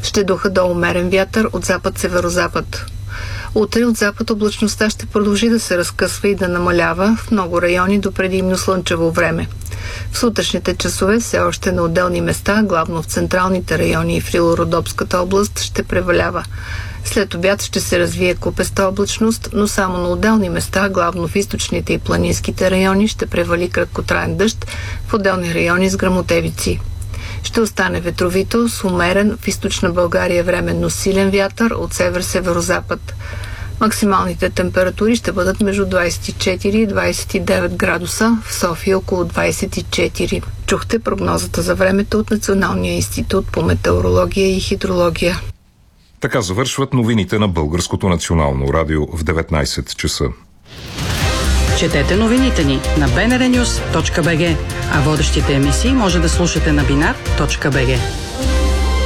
Ще духа до умерен вятър от запад-северозапад. Утре от запад облачността ще продължи да се разкъсва и да намалява в много райони до предимно слънчево време. В сутрешните часове все още на отделни места, главно в централните райони и в Рило-Родопската област, ще превалява. След обяд ще се развие купеста облачност, но само на отделни места, главно в източните и планинските райони, ще превали краткотраен дъжд, в отделни райони с гръмотевици. Ще остане ветровито с умерен в източна България временно силен вятър от север-северозапад. Максималните температури ще бъдат между 24 и 29 градуса, в София около 24. Чухте прогнозата за времето от Националния институт по метеорология и хидрология. Така завършват новините на Българското национално радио в 19 часа. Четете новините ни на bnrnews.bg, а водещите емисии може да слушате на binar.bg.